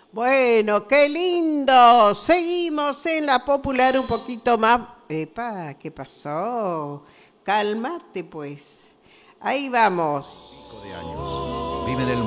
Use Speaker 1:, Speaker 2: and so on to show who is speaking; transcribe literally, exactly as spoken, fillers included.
Speaker 1: Bueno, qué lindo. Seguimos en la popular un poquito más. Epa, ¿qué pasó? Cálmate, pues. Ahí vamos.
Speaker 2: De años. Vive en el